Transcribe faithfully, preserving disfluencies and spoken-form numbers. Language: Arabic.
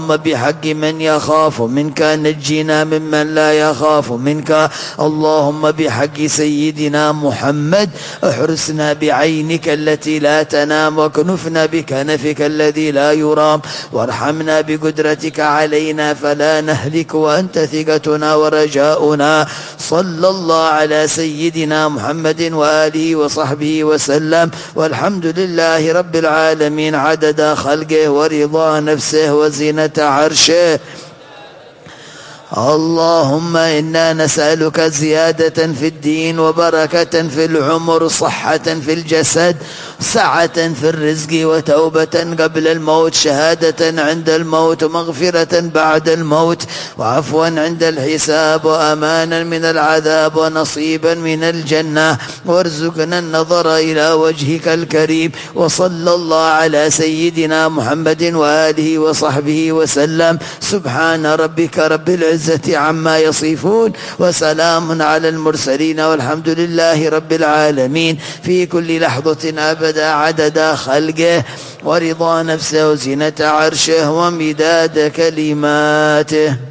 بحق من يخاف منك نجنا ممن لا يخاف منك. اللهم بحق سيدنا محمد احرسنا بعينك التي لا تنام، واكنفنا بكنفك الذي لا يرام، وارحمنا بقدرتك علينا فلا نهلك وأنت ثقتنا ورجاؤنا. صلى الله على سيدنا محمد وآله وصحبه وسلم، والحمد لله رب العالمين عدد خلقه ورضا نفسه وزينة عرشه. اللهم إنا نسألك زيادة في الدين وبركة في العمر، صحة في الجسد، سعة في الرزق، وتوبة قبل الموت، شهادة عند الموت، ومغفرة بعد الموت، وعفوا عند الحساب، وأمانا من العذاب، ونصيبا من الجنة، وارزقنا النظر إلى وجهك الكريم. وصلى الله على سيدنا محمد وآله وصحبه وسلم. سبحان ربك رب العزة عما يصفون، وسلام على المرسلين، والحمد لله رب العالمين. في كل لحظة أبدا عدد خلقه ورضا نفسه وزنة عرشه ومداد كلماته.